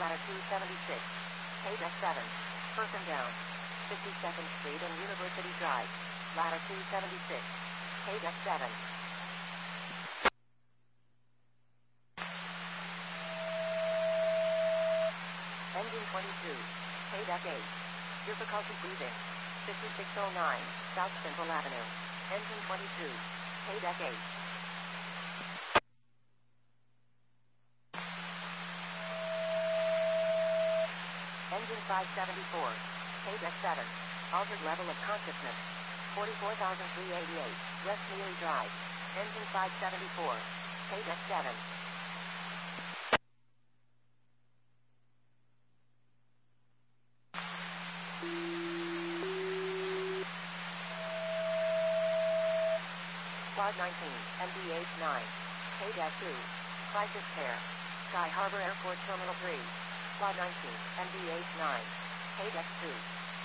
Ladder 276. KDEC 7. First and down. 52nd Street and University Drive. Ladder 276. KDEC 7. Engine 22. KDEC 8. Difficulty breathing. 5609 South Central Avenue. Engine 22. KDEC 8. Engine 574. KDEC 7. Altered level of consciousness. 44,388. West Neely Drive. Engine 574. KDEC 7. Quad 19, MDH 9. KDEC 2. Crisis Care. Sky Harbor Airport Terminal 3. Quad 19, MDH 9. KDEC 2.